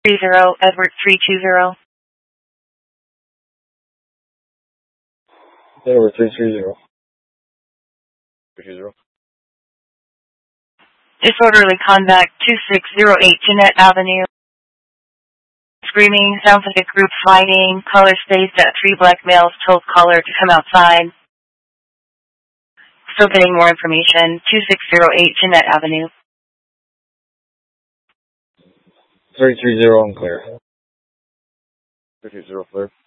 30, Edward 320. Edward 330. 320. Disorderly conduct 2608 Jeanette Avenue. Screaming, sounds like a group fighting. Caller states that 3 black males told caller to come outside. Still getting more information. 2608 Jeanette Avenue. 330 unclear. 320 clear.